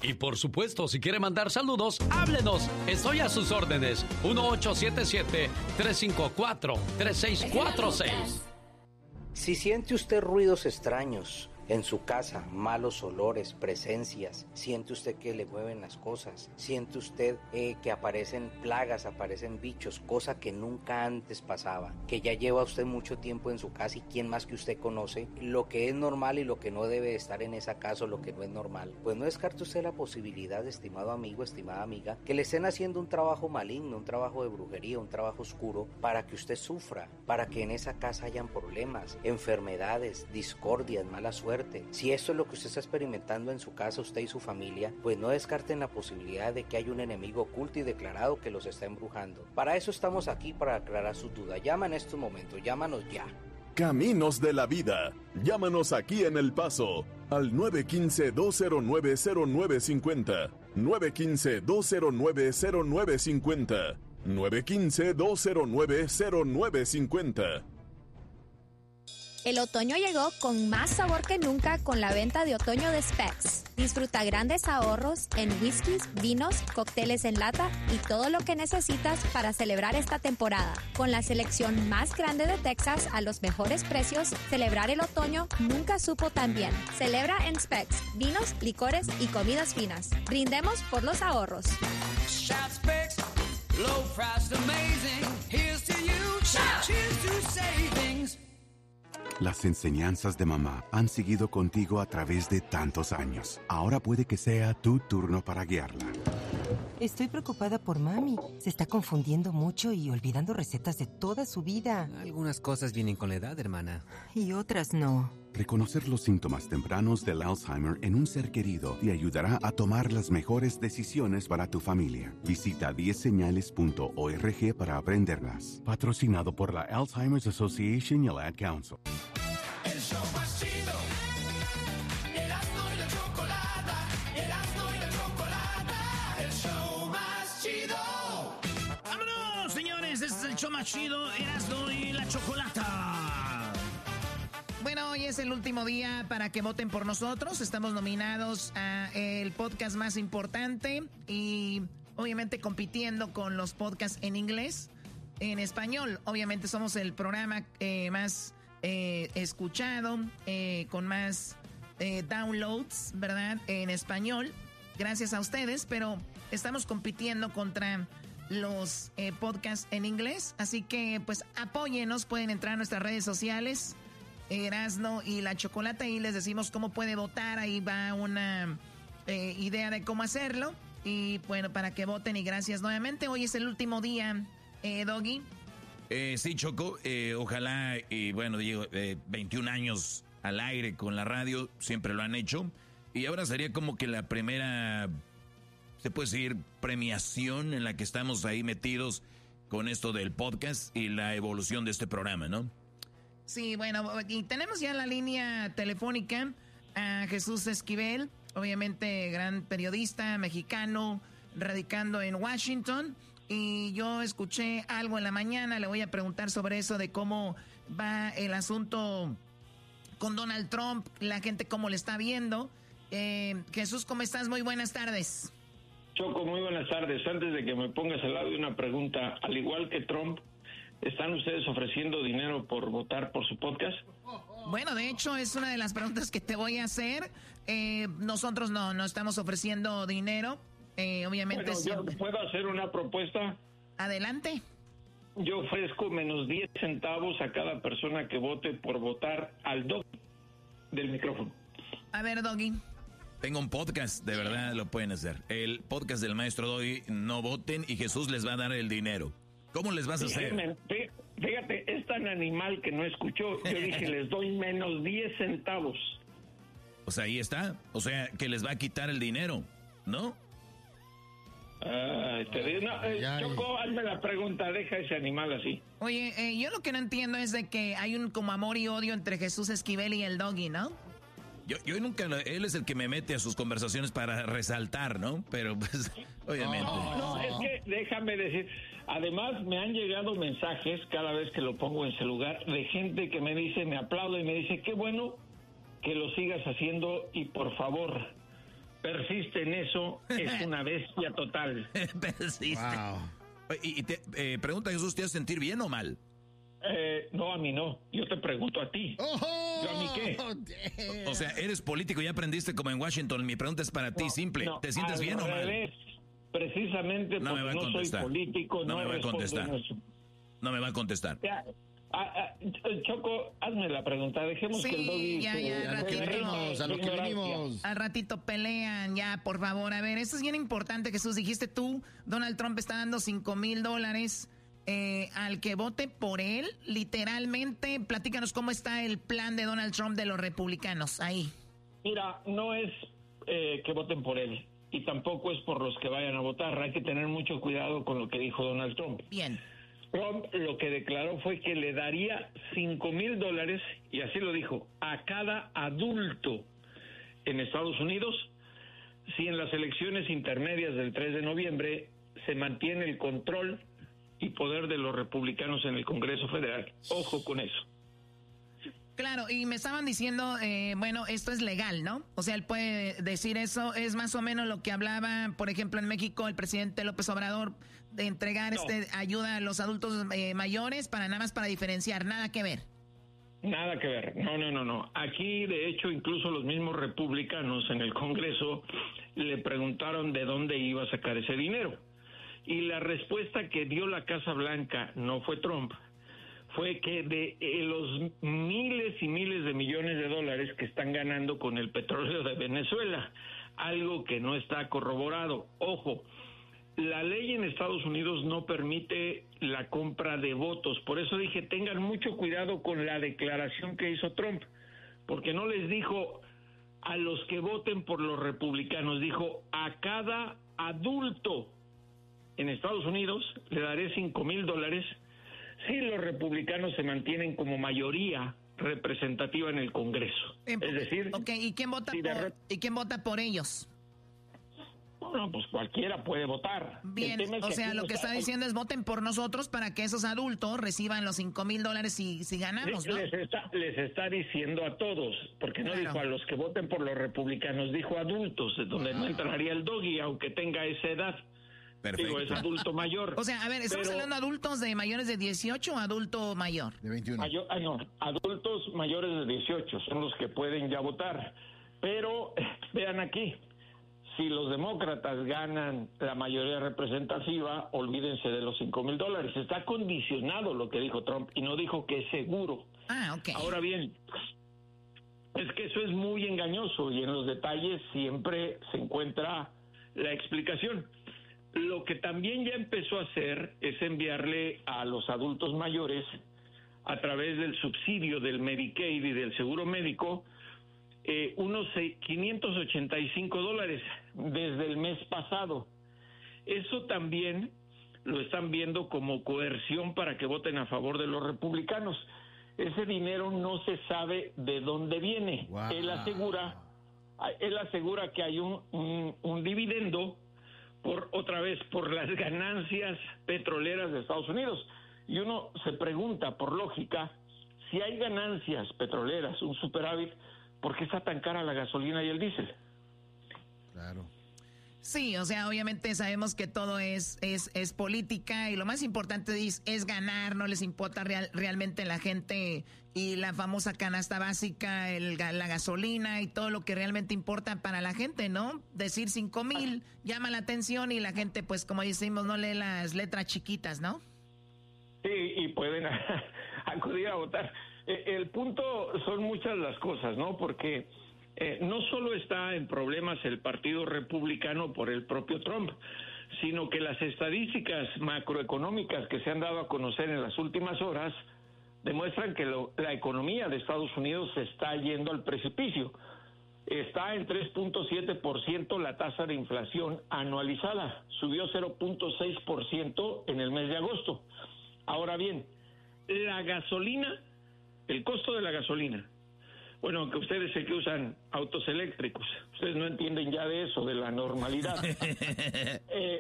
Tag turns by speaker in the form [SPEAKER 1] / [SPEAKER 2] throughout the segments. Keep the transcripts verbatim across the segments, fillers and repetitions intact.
[SPEAKER 1] Y por supuesto, si quiere mandar saludos, háblenos. Estoy a sus órdenes. uno ocho siete siete, tres cinco cuatro, tres seis cuatro seis.
[SPEAKER 2] Si siente usted ruidos extraños en su casa, malos olores, presencias, siente usted que le mueven las cosas, siente usted eh, que aparecen plagas, aparecen bichos, cosa que nunca antes pasaba, que ya lleva usted mucho tiempo en su casa y quién más que usted conoce lo que es normal y lo que no debe estar en esa casa o lo que no es normal, pues no descarte usted la posibilidad, estimado amigo, estimada amiga, que le estén haciendo un trabajo maligno, un trabajo de brujería, un trabajo oscuro para que usted sufra, para que en esa casa hayan problemas, enfermedades, discordias, mala suerte. Si esto es lo que usted está experimentando en su casa, usted y su familia, pues no descarten la posibilidad de que haya un enemigo oculto y declarado que los está embrujando. Para eso estamos aquí, para aclarar sus dudas. Llama en estos momentos, llámanos ya.
[SPEAKER 3] Caminos de la vida. Llámanos aquí en El Paso al nueve uno cinco, dos cero nueve, cero nueve cinco cero, nueve uno cinco, dos cero nueve, cero nueve cinco cero, nueve uno cinco, dos cero nueve, cero nueve cinco cero.
[SPEAKER 4] El otoño llegó con más sabor que nunca con la venta de otoño de Specs. Disfruta grandes ahorros en whiskies, vinos, cócteles en lata y todo lo que necesitas para celebrar esta temporada. Con la selección más grande de Texas a los mejores precios, celebrar el otoño nunca supo tan bien. Celebra en Specs, vinos, licores y comidas finas. Brindemos por los ahorros.
[SPEAKER 5] Shop Specs, low price amazing. Here's to you, cheers to savings.
[SPEAKER 6] Las enseñanzas de mamá han seguido contigo a través de tantos años. Ahora puede que sea tu turno para guiarla.
[SPEAKER 7] Estoy preocupada por mami. Se está confundiendo mucho y olvidando recetas de toda su vida.
[SPEAKER 8] Algunas cosas vienen con la edad, hermana.
[SPEAKER 7] Y otras no.
[SPEAKER 6] Reconocer los síntomas tempranos del Alzheimer en un ser querido te ayudará a tomar las mejores decisiones para tu familia. Visita diez señales punto org para aprenderlas. Patrocinado por la Alzheimer's Association y el Ad Council.
[SPEAKER 5] El show más chido. Erasmo y la chocolata. Erasmo y la chocolata. El show más chido.
[SPEAKER 9] ¡Vámonos, señores! Este es el show más chido. Erasmo y la chocolata. Bueno, hoy es el último día para que voten por nosotros. Estamos nominados a el podcast más importante y obviamente compitiendo con los podcasts en inglés, en español. Obviamente somos el programa eh, más eh, escuchado, eh, con más eh, downloads, ¿verdad? En español, gracias a ustedes, pero estamos compitiendo contra los eh, podcasts en inglés. Así que, pues, apóyennos, pueden entrar a nuestras redes sociales, Erasmo y la Chocolata, y les decimos cómo puede votar. Ahí va una eh, idea de cómo hacerlo. Y bueno, para que voten y gracias nuevamente. Hoy es el último día, eh, Doggy.
[SPEAKER 10] Eh, sí, Choco, eh, ojalá, y bueno, digo, eh, veintiún años al aire con la radio, siempre lo han hecho. Y ahora sería como que la primera, se puede decir, premiación en la que estamos ahí metidos con esto del podcast y la evolución de este programa, ¿no?
[SPEAKER 9] Sí, bueno, y tenemos ya en la línea telefónica a Jesús Esquivel, obviamente gran periodista mexicano, radicando en Washington. Y yo escuché algo en la mañana, le voy a preguntar sobre eso, de cómo va el asunto con Donald Trump, la gente cómo le está viendo. Eh, Jesús, ¿cómo estás? Muy buenas tardes.
[SPEAKER 11] Choco, muy buenas tardes. Antes de que me pongas al lado de una pregunta, al igual que Trump, ¿están ustedes ofreciendo dinero por votar por su podcast?
[SPEAKER 9] Bueno, de hecho, es una de las preguntas que te voy a hacer. Eh, nosotros no, no estamos ofreciendo dinero. Eh, obviamente...
[SPEAKER 11] Bueno,
[SPEAKER 9] siempre...
[SPEAKER 11] ¿yo puedo hacer una propuesta?
[SPEAKER 9] Adelante.
[SPEAKER 11] Yo ofrezco menos diez centavos a cada persona que vote por votar al Doggy del micrófono.
[SPEAKER 9] A ver, Doggy.
[SPEAKER 10] Tengo un podcast, de verdad lo pueden hacer. El podcast del maestro Doggy, no voten y Jesús les va a dar el dinero. ¿Cómo les vas a hacer?
[SPEAKER 11] Fíjate, es tan animal que no escuchó. Yo dije, les doy menos diez centavos.
[SPEAKER 10] O sea, ahí está. O sea, que les va a quitar el dinero, ¿no?
[SPEAKER 11] Ah, te digo, no, eh, Choco, hazme la pregunta, deja ese animal así.
[SPEAKER 9] Oye, eh, yo lo que no entiendo es de que hay un como amor y odio entre Jesús Esquivel y el Doggy, ¿no?
[SPEAKER 10] Yo, yo nunca, él es el que me mete a sus conversaciones para resaltar, ¿no? Pero pues, obviamente.
[SPEAKER 11] No, no, es que déjame decir, además me han llegado mensajes cada vez que lo pongo en ese lugar de gente que me dice, me aplaude y me dice, qué bueno que lo sigas haciendo y por favor, persiste en eso, es una bestia total.
[SPEAKER 10] Persiste. Wow. Y, y te eh, pregunta Jesús, ¿te hace sentir bien o mal?
[SPEAKER 11] Eh, no, a mí no. Yo te pregunto a ti.
[SPEAKER 10] Oh,
[SPEAKER 11] ¿Yo a mí qué?
[SPEAKER 10] O, o sea, eres político, ya aprendiste como en Washington. Mi pregunta es para ti,
[SPEAKER 11] no,
[SPEAKER 10] simple.
[SPEAKER 11] No,
[SPEAKER 10] ¿Te sientes bien o mal?
[SPEAKER 11] Precisamente
[SPEAKER 10] no
[SPEAKER 11] porque
[SPEAKER 10] no
[SPEAKER 11] soy político,
[SPEAKER 10] no,
[SPEAKER 11] no
[SPEAKER 10] me va a contestar. No me va a contestar.
[SPEAKER 11] Ya, a, a, Choco, hazme la pregunta. Dejemos
[SPEAKER 9] sí,
[SPEAKER 11] que el doggy...
[SPEAKER 9] ya, ya, ya, ratito, venimos, a lo que venimos. Al ratito pelean, ya, por favor. A ver, esto es bien importante, Jesús. Dijiste tú, Donald Trump está dando cinco mil dólares eh, al que vote por él. Literalmente, platícanos cómo está el plan de Donald Trump de los republicanos. Ahí.
[SPEAKER 11] Mira, no es eh, que voten por él. Y tampoco es por los que vayan a votar. Hay que tener mucho cuidado con lo que dijo Donald Trump.
[SPEAKER 9] Bien.
[SPEAKER 11] Trump lo que declaró fue que le daría cinco mil dólares, y así lo dijo, a cada adulto en Estados Unidos si en las elecciones intermedias del tres de noviembre se mantiene el control y poder de los republicanos en el Congreso Federal. Ojo con eso.
[SPEAKER 9] Claro, y me estaban diciendo, eh, bueno, esto es legal, ¿no? O sea, él puede decir eso, es más o menos lo que hablaba, por ejemplo, en México, el presidente López Obrador, de entregar no. este ayuda a los adultos eh, mayores, para nada más para diferenciar, nada que ver.
[SPEAKER 11] Nada que ver, no, no, no, no. Aquí, de hecho, incluso los mismos republicanos en el Congreso le preguntaron de dónde iba a sacar ese dinero. Y la respuesta que dio la Casa Blanca, no fue Trump, fue que de eh, los miles y miles de millones de dólares que están ganando con el petróleo de Venezuela, algo que no está corroborado. Ojo, la ley en Estados Unidos no permite la compra de votos, por eso dije, tengan mucho cuidado con la declaración que hizo Trump, porque no les dijo a los que voten por los republicanos, dijo a cada adulto en Estados Unidos le daré cinco mil dólares si los republicanos se mantienen como mayoría representativa en el Congreso.
[SPEAKER 9] Eh,
[SPEAKER 11] es decir...
[SPEAKER 9] Ok, ¿y quién vota, si por, re... ¿y quién vota por ellos?
[SPEAKER 11] Bueno, pues cualquiera puede votar.
[SPEAKER 9] Bien, o sea, lo que está diciendo es voten por nosotros para que esos adultos reciban los cinco mil dólares si, si ganamos, ¿no?
[SPEAKER 11] Les está, les está diciendo a todos, porque no claro. dijo a los que voten por los republicanos, dijo adultos, donde wow. no entraría el doggy, aunque tenga esa edad. Perfecto. Digo, es adulto mayor.
[SPEAKER 9] O sea, a ver, ¿estamos pero, hablando de adultos de mayores de dieciocho o adulto mayor?
[SPEAKER 12] De veintiuno.
[SPEAKER 11] Mayor, ah, no, adultos mayores de dieciocho son los que pueden ya votar. Pero, vean aquí, si los demócratas ganan la mayoría representativa, olvídense de los cinco mil dólares. Está condicionado lo que dijo Trump y no dijo que es seguro.
[SPEAKER 9] Ah, ok.
[SPEAKER 11] Ahora bien, es que eso es muy engañoso y en los detalles siempre se encuentra la explicación. Lo que también ya empezó a hacer es enviarle a los adultos mayores, a través del subsidio del Medicaid y del seguro médico, eh, unos quinientos ochenta y cinco dólares desde el mes pasado. Eso también lo están viendo como coerción para que voten a favor de los republicanos. Ese dinero no se sabe de dónde viene. Wow. Él asegura, él asegura que hay un, un, un dividendo por otra vez por las ganancias petroleras de Estados Unidos. Y uno se pregunta, por lógica, si hay ganancias petroleras, un superávit, ¿por qué está tan cara la gasolina y el diésel?
[SPEAKER 12] Claro.
[SPEAKER 9] Sí, o sea, obviamente sabemos que todo es es, es política y lo más importante es, es ganar, no les importa real, realmente la gente y la famosa canasta básica, el, la gasolina y todo lo que realmente importa para la gente, ¿no? Decir cinco mil llama la atención y la gente, pues como decimos, no lee las letras chiquitas, ¿no?
[SPEAKER 11] Sí, y pueden acudir a votar. El punto son muchas las cosas, ¿no? Porque... Eh, no solo está en problemas el Partido Republicano por el propio Trump, sino que las estadísticas macroeconómicas que se han dado a conocer en las últimas horas demuestran que lo, la economía de Estados Unidos se está yendo al precipicio. Está en tres punto siete por ciento la tasa de inflación anualizada, subió cero punto seis por ciento en el mes de agosto. Ahora bien, la gasolina, el costo de la gasolina, bueno, aunque ustedes sé que usan autos eléctricos, ustedes no entienden ya de eso, de la normalidad. eh,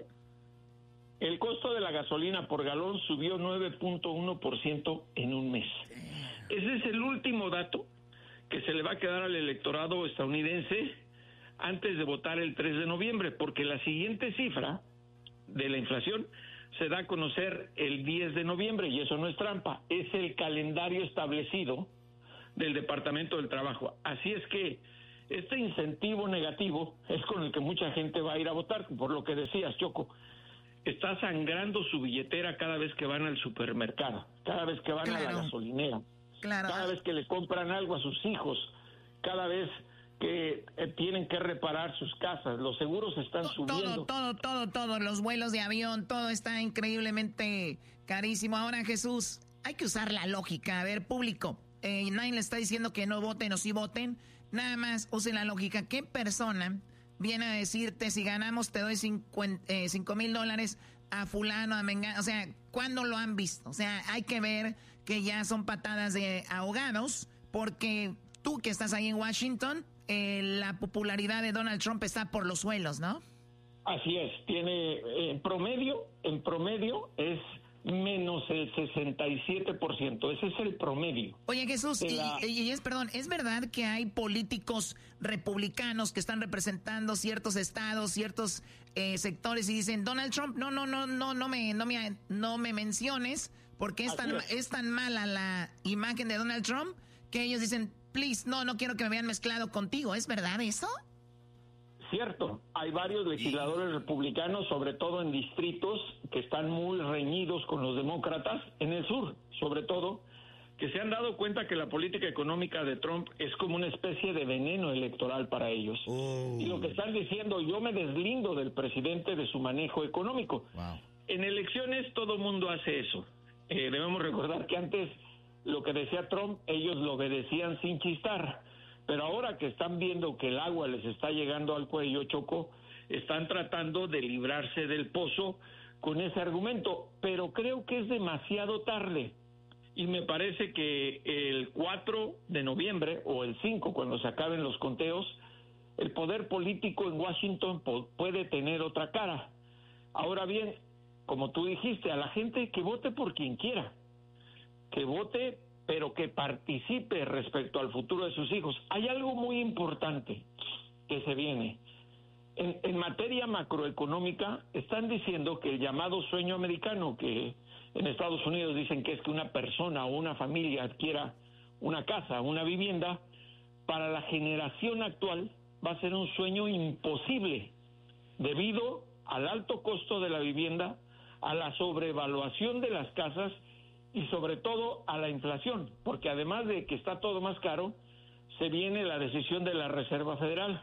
[SPEAKER 11] el costo de la gasolina por galón subió nueve punto uno por ciento en un mes. Ese es el último dato que se le va a quedar al electorado estadounidense antes de votar el tres de noviembre, porque la siguiente cifra de la inflación se da a conocer el diez de noviembre, y eso no es trampa, es el calendario establecido del Departamento del Trabajo. Así es que este incentivo negativo es con el que mucha gente va a ir a votar, por lo que decías, Choco. Está sangrando su billetera cada vez que van al supermercado, cada vez que van claro. a la gasolinera, claro. cada vez que le compran algo a sus hijos, cada vez que eh, tienen que reparar sus casas, los seguros están
[SPEAKER 9] todo,
[SPEAKER 11] subiendo.
[SPEAKER 9] Todo, todo, todo, todo, los vuelos de avión, todo está increíblemente carísimo. Ahora, Jesús, hay que usar la lógica. A ver, público, eh, nadie le está diciendo que no voten o sí voten, nada más usen la lógica. ¿Qué persona viene a decirte, si ganamos te doy cinco mil dólares a fulano, a mengano? O sea, ¿cuándo lo han visto? O sea, hay que ver que ya son patadas de ahogados, porque tú que estás ahí en Washington, eh, la popularidad de Donald Trump está por los suelos, ¿no?
[SPEAKER 11] Así es, tiene en promedio, en promedio es menos el sesenta y siete por ciento, ese es el promedio.
[SPEAKER 9] Oye, Jesús, y, la... y, y es, perdón, ¿es verdad que hay políticos republicanos que están representando ciertos estados, ciertos eh, sectores y dicen, Donald Trump, no, no, no, no, no me, no me, no me menciones, porque es tan, es. es tan mala la imagen de Donald Trump que ellos dicen, please, no, no quiero que me vean mezclado contigo? ¿Es verdad eso?
[SPEAKER 11] Cierto, hay varios legisladores republicanos, sobre todo en distritos que están muy reñidos con los demócratas, en el sur, sobre todo, que se han dado cuenta que la política económica de Trump es como una especie de veneno electoral para ellos. Oh. Y lo que están diciendo, yo me deslindo del presidente de su manejo económico. Wow. En elecciones todo mundo hace eso. Eh, debemos recordar que antes lo que decía Trump, ellos lo obedecían sin chistar. Pero ahora que están viendo que el agua les está llegando al cuello, Choco, están tratando de librarse del pozo con ese argumento. Pero creo que es demasiado tarde. Y me parece que el cuatro de noviembre o el cinco, cuando se acaben los conteos, el poder político en Washington puede tener otra cara. Ahora bien, como tú dijiste, a la gente que vote por quien quiera, que vote pero que participe respecto al futuro de sus hijos. Hay algo muy importante que se viene. En, en materia macroeconómica, están diciendo que el llamado sueño americano, que en Estados Unidos dicen que es que una persona o una familia adquiera una casa, una vivienda, para la generación actual va a ser un sueño imposible, debido al alto costo de la vivienda, a la sobrevaluación de las casas, y sobre todo a la inflación, porque además de que está todo más caro, se viene la decisión de la Reserva Federal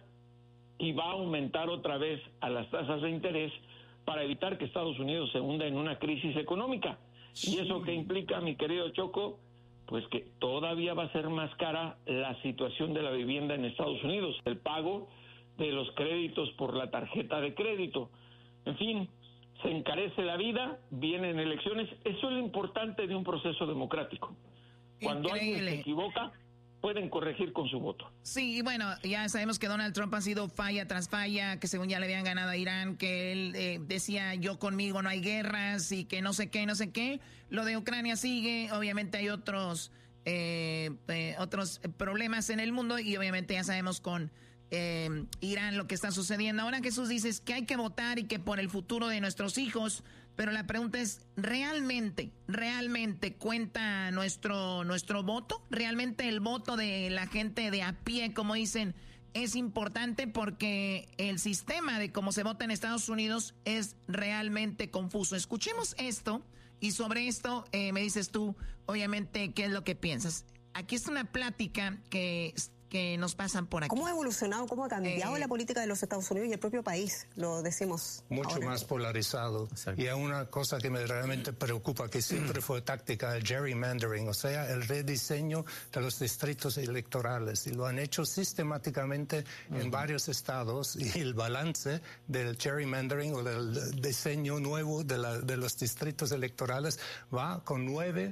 [SPEAKER 11] y va a aumentar otra vez a las tasas de interés para evitar que Estados Unidos se hunda en una crisis económica. Sí. ¿Y eso qué implica, mi querido Choco? Pues que todavía va a ser más cara la situación de la vivienda en Estados Unidos, el pago de los créditos por la tarjeta de crédito. En fin, se encarece la vida, vienen elecciones. Eso es lo importante de un proceso democrático. Cuando Increíble. alguien se equivoca, pueden corregir con su voto.
[SPEAKER 9] Sí, bueno, ya sabemos que Donald Trump ha sido falla tras falla, que según ya le habían ganado a Irán, que él eh, decía, yo conmigo no hay guerras, y que no sé qué, no sé qué. Lo de Ucrania sigue, obviamente hay otros, eh, eh, otros problemas en el mundo, y obviamente ya sabemos con Eh, Irán lo que está sucediendo. Ahora, Jesús, dices que hay que votar y que por el futuro de nuestros hijos, pero la pregunta es, ¿realmente, realmente cuenta nuestro, nuestro voto? ¿Realmente el voto de la gente de a pie, como dicen, es importante? Porque el sistema de cómo se vota en Estados Unidos es realmente confuso. Escuchemos esto, y sobre esto eh, me dices tú, obviamente, qué es lo que piensas. Aquí está una plática que que nos pasan por aquí.
[SPEAKER 13] ¿Cómo ha evolucionado, cómo ha cambiado eh, la política de los Estados Unidos y el propio país? Lo decimos
[SPEAKER 14] Mucho
[SPEAKER 13] ahora.
[SPEAKER 14] más polarizado. Exacto. Y hay una cosa que me realmente preocupa, que siempre fue táctica, el gerrymandering, o sea, el rediseño de los distritos electorales. Y lo han hecho sistemáticamente uh-huh. en varios estados, y el balance del gerrymandering o del diseño nuevo de, la, de los distritos electorales va con nueve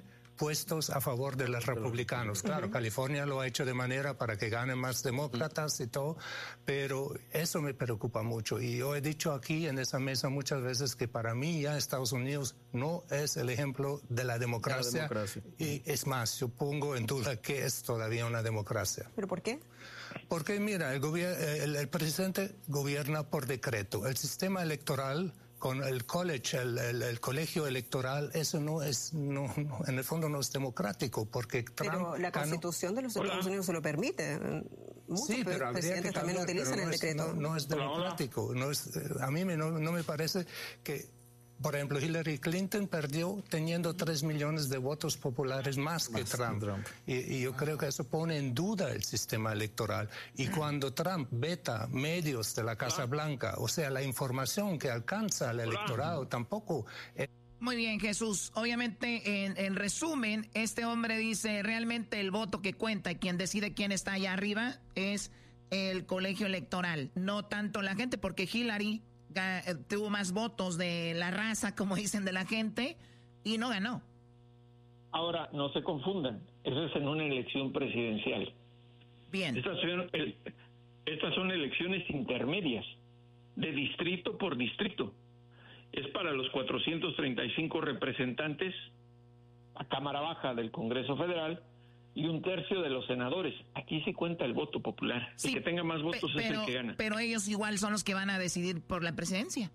[SPEAKER 14] puestos a favor de los republicanos. Claro, uh-huh. California lo ha hecho de manera para que ganen más demócratas y todo, pero eso me preocupa mucho. Y yo he dicho aquí en esa mesa muchas veces que para mí ya Estados Unidos no es el ejemplo de la democracia. La democracia. Y es más, yo pongo en duda que es todavía una democracia.
[SPEAKER 13] ¿Pero por qué?
[SPEAKER 14] Porque mira, el, gobier- el, el presidente gobierna por decreto. El sistema electoral con el college, el, el, el colegio electoral, eso no es, no, no, en el fondo no es democrático, porque Trump
[SPEAKER 13] Pero la Constitución de los Estados
[SPEAKER 14] Hola.
[SPEAKER 13] Unidos se lo permite. Muchos
[SPEAKER 14] sí, pero
[SPEAKER 13] presidentes también
[SPEAKER 14] cambiar,
[SPEAKER 13] utilizan
[SPEAKER 14] no
[SPEAKER 13] el
[SPEAKER 14] es,
[SPEAKER 13] decreto.
[SPEAKER 14] No, no es democrático. No es, a mí me, no, no me parece que, por ejemplo, Hillary Clinton perdió teniendo tres millones de votos populares más, más que Trump. Trump. Y, y yo creo que eso pone en duda el sistema electoral. Y cuando Trump veta medios de la Casa Blanca, o sea, la información que alcanza al electorado tampoco... Es...
[SPEAKER 9] Muy bien, Jesús. Obviamente, en, en resumen, este hombre dice, realmente el voto que cuenta y quien decide quién está allá arriba es el colegio electoral, no tanto la gente, porque Hillary tuvo más votos de la raza, como dicen, de la gente, y no ganó.
[SPEAKER 11] Ahora, no se confundan, eso es en una elección presidencial.
[SPEAKER 9] Bien.
[SPEAKER 11] Estas son, estas son elecciones intermedias, de distrito por distrito. Es para los cuatrocientos treinta y cinco representantes a Cámara Baja del Congreso Federal y un tercio de los senadores. Aquí se cuenta el voto popular. Sí, el que tenga más votos pe- pero, es el que gana.
[SPEAKER 9] Pero ellos igual son los que van a decidir por la presidencia.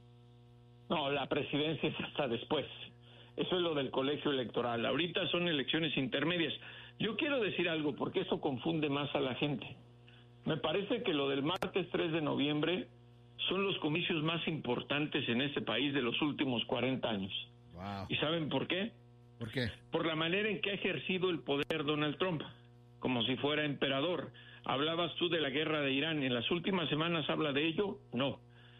[SPEAKER 11] No, la presidencia es hasta después. Eso es lo del colegio electoral. Ahorita son elecciones intermedias. Yo quiero decir algo porque eso confunde más a la gente. Me parece que lo del martes tres de noviembre son los comicios más importantes en este país de los últimos cuarenta años.
[SPEAKER 12] Wow.
[SPEAKER 11] ¿Y saben por qué?
[SPEAKER 12] ¿Por qué?
[SPEAKER 11] Por la manera en que ha ejercido el poder Donald Trump, como si fuera emperador. Hablabas tú de la guerra de Irán. ¿En las últimas semanas habla de ello? No.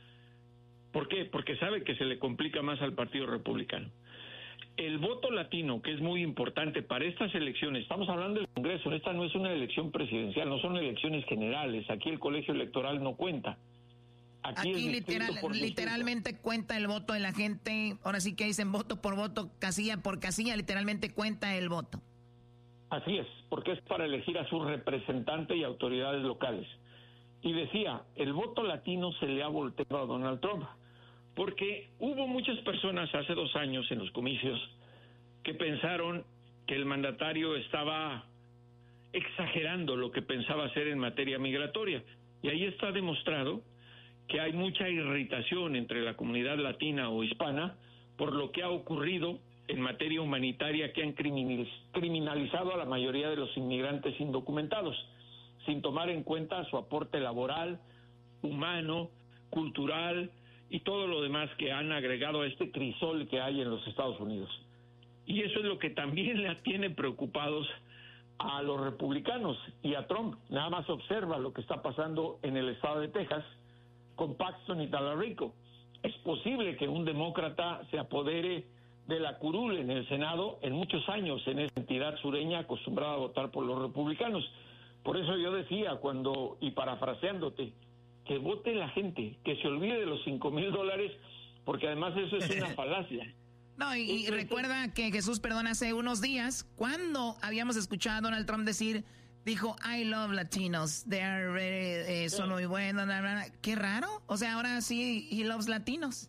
[SPEAKER 11] ¿Por qué? Porque sabe que se le complica más al Partido Republicano. El voto latino, que es muy importante para estas elecciones, estamos hablando del Congreso, esta no es una elección presidencial, no son elecciones generales, aquí el colegio electoral no cuenta.
[SPEAKER 9] Aquí, Aquí literal, literalmente cuenta el voto de la gente, ahora sí que dicen voto por voto, casilla por casilla, literalmente cuenta el voto.
[SPEAKER 11] Así es, porque es para elegir a su representante y autoridades locales. Y decía, el voto latino se le ha volteado a Donald Trump, porque hubo muchas personas hace dos años en los comicios que pensaron que el mandatario estaba exagerando lo que pensaba hacer en materia migratoria. Y ahí está demostrado que hay mucha irritación entre la comunidad latina o hispana por lo que ha ocurrido en materia humanitaria, que han criminalizado a la mayoría de los inmigrantes indocumentados, sin tomar en cuenta su aporte laboral, humano, cultural y todo lo demás que han agregado a este crisol que hay en los Estados Unidos. Y eso es lo que también le tiene preocupados a los republicanos y a Trump. Nada más observa lo que está pasando en el estado de Texas con Paxton y Talarico. Es posible que un demócrata se apodere de la curul en el Senado en muchos años en esa entidad sureña acostumbrada a votar por los republicanos. Por eso yo decía cuando, y parafraseándote, que vote la gente, que se olvide de los cinco mil dólares, porque además eso es una falacia.
[SPEAKER 9] No, y, y recuerda que Jesús, perdón, hace unos días, cuando habíamos escuchado a Donald Trump decir, dijo, I love Latinos, they are very, eh, son muy buenos, bla, bla, bla. Qué raro, o sea, ahora sí, he loves Latinos.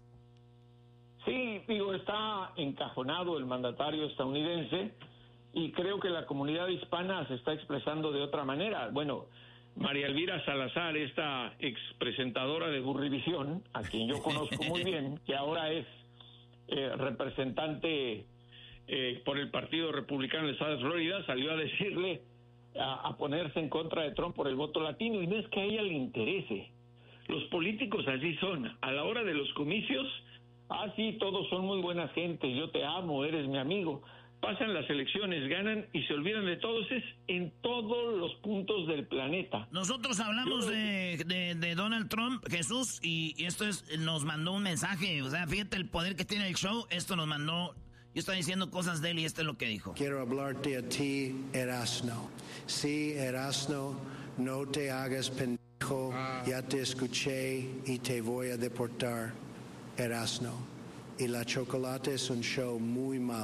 [SPEAKER 11] Sí, digo, está encajonado el mandatario estadounidense y creo que la comunidad hispana se está expresando de otra manera. Bueno, María Elvira Salazar, esta expresentadora de Burrivisión, a quien yo conozco muy bien, que ahora es eh, representante eh, por el Partido Republicano del Estado de Florida, salió a decirle, a, a ponerse en contra de Trump por el voto latino, y no es que a ella le interese. Los políticos así son, a la hora de los comicios, ah, sí, todos son muy buenas gentes, yo te amo, eres mi amigo. Pasan las elecciones, ganan y se olvidan de todos, es en todos los puntos del planeta.
[SPEAKER 9] Nosotros hablamos de, de, de Donald Trump, Jesús, y, y esto es, nos mandó un mensaje, o sea, fíjate el poder que tiene el show, esto nos mandó, yo estaba diciendo cosas de él y esto es lo que dijo.
[SPEAKER 15] Quiero hablarte a ti, Erasno. Sí, Erasno, no te hagas pendejo, ya te escuché y te voy a deportar, Erasno. Y la chocolate es un show muy malo.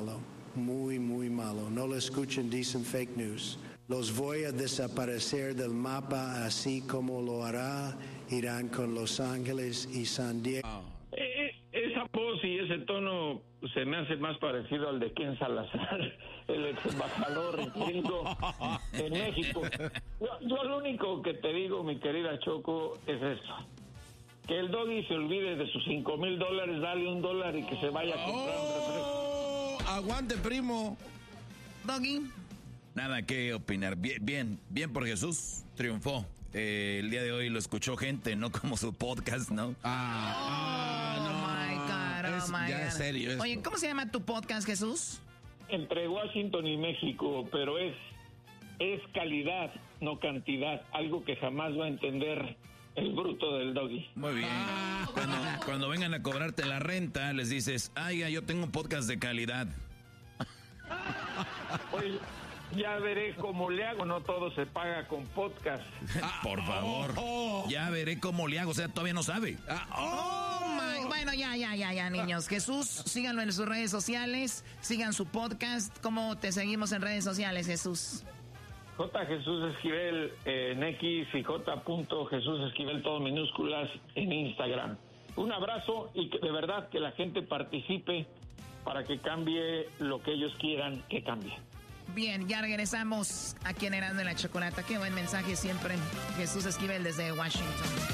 [SPEAKER 15] muy, muy malo. No lo escuchen, dicen fake news. Los voy a desaparecer del mapa, así como lo hará Irán con Los Ángeles y San Diego.
[SPEAKER 11] Eh, esa voz y ese tono se me hace más parecido al de Ken Salazar, el ex embajador gringo en México. Yo, yo lo único que te digo, mi querida Choco, es esto. Que el Doggy se olvide de sus cinco mil dólares, dale un dólar y que se vaya a comprar un refresco.
[SPEAKER 12] Aguante, primo.
[SPEAKER 9] Doggy.
[SPEAKER 10] Nada que opinar. Bien, bien, bien por Jesús. Triunfó. Eh, el día de hoy lo escuchó gente, no como su podcast, ¿no?
[SPEAKER 9] Ah, oh, no. my God, oh
[SPEAKER 12] es,
[SPEAKER 9] my
[SPEAKER 12] ya
[SPEAKER 9] God.
[SPEAKER 12] es serio. Es...
[SPEAKER 9] Oye, ¿cómo se llama tu podcast, Jesús?
[SPEAKER 11] Entre Washington y México, pero es, es calidad, no cantidad. Algo que jamás va a entender el bruto del Doggy.
[SPEAKER 10] Muy bien. Cuando, cuando vengan a cobrarte la renta, les dices, ay, yo tengo un podcast de calidad.
[SPEAKER 11] Pues ya veré cómo le hago, no todo se paga con podcast.
[SPEAKER 10] Por favor.
[SPEAKER 12] Oh, oh.
[SPEAKER 10] Ya veré cómo le hago, o sea, todavía no sabe.
[SPEAKER 9] Oh, my. Bueno, ya, ya, ya, ya, niños. Jesús, síganlo en sus redes sociales, sigan su podcast. ¿Cómo te seguimos en redes sociales, Jesús?
[SPEAKER 11] J. Jesús Esquivel en X y J. Jesús Esquivel, todo minúsculas, en Instagram. Un abrazo y que de verdad que la gente participe para que cambie lo que ellos quieran que cambie.
[SPEAKER 9] Bien, ya regresamos aquí en Erasmo y la Chocolata. Qué buen mensaje siempre. Jesús Esquivel desde Washington.